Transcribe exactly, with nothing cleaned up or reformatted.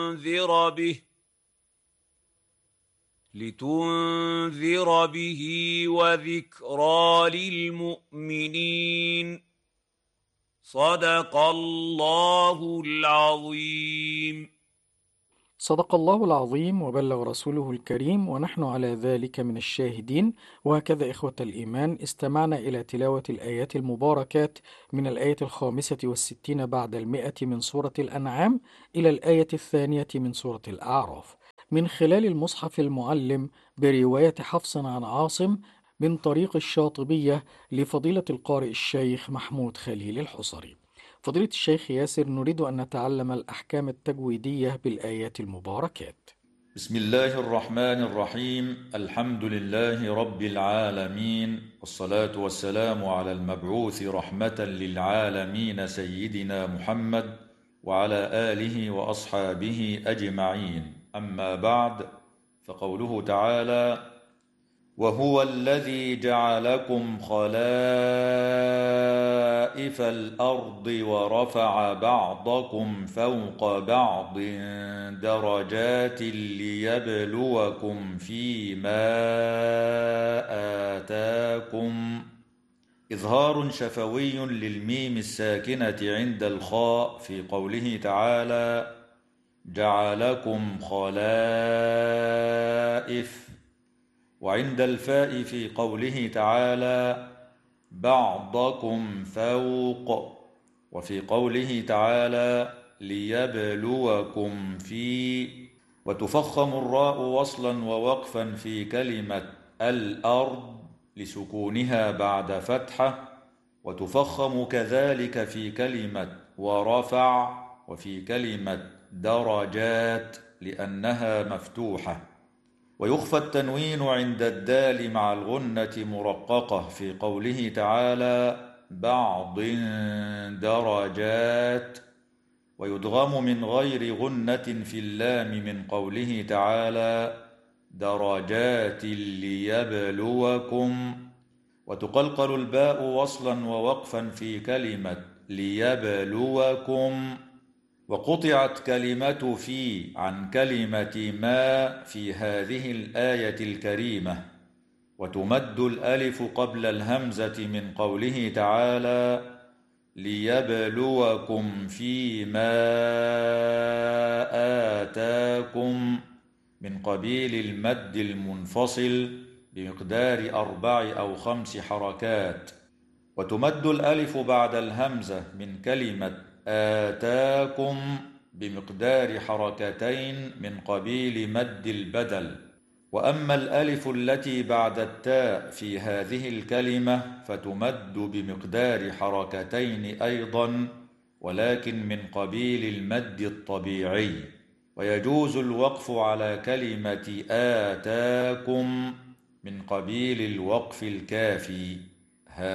لتنذر به لتنذر به وذكرى للمؤمنين. صدق الله العظيم. صدق الله العظيم وبلغ رسوله الكريم، ونحن على ذلك من الشاهدين. وهكذا إخوة الإيمان، استمعنا إلى تلاوة الآيات المباركات من الآية الخامسة والستين بعد المئة من سورة الأنعام إلى الآية الثانية من سورة الأعراف، من خلال المصحف المعلم برواية حفص عن عاصم من طريق الشاطبية لفضيلة القارئ الشيخ محمود خليل الحصري. فضيلة الشيخ ياسر، نريد أن نتعلم الأحكام التجويدية بالآيات المباركات. بسم الله الرحمن الرحيم. الحمد لله رب العالمين، والصلاة والسلام على المبعوث رحمة للعالمين سيدنا محمد وعلى آله وأصحابه أجمعين. أما بعد، فقوله تعالى: وهو الذي جعلكم خلائف الأرض ورفع بعضكم فوق بعض درجات ليبلوكم فيما آتاكم. إظهار شفوي للميم الساكنة عند الخاء في قوله تعالى: جعلكم خلائف، وعند الفاء في قوله تعالى: بعضكم فوق، وفي قوله تعالى: ليبلوكم في. وتفخم الراء وصلا ووقفا في كلمة الأرض لسكونها بعد فتحة، وتفخم كذلك في كلمة ورفع وفي كلمة درجات لأنها مفتوحة. ويخفى التنوين عند الدال مع الغنة مرققة في قوله تعالى: بعض درجات، ويدغم من غير غنة في اللام من قوله تعالى: درجات ليبلوكم. وتقلقل الباء وصلا ووقفا في كلمة ليبلوكم. وقطعت كلمة في عن كلمة ما في هذه الآية الكريمة، وتمد الألف قبل الهمزة من قوله تعالى: ليبلوكم فيما آتاكم، من قبيل المد المنفصل بمقدار أربع أو خمس حركات. وتمد الألف بعد الهمزة من كلمة آتاكم بمقدار حركتين من قبيل مد البدل. وأما الألف التي بعد التاء في هذه الكلمة فتمد بمقدار حركتين أيضا، ولكن من قبيل المد الطبيعي. ويجوز الوقف على كلمة آتاكم من قبيل الوقف الكافي.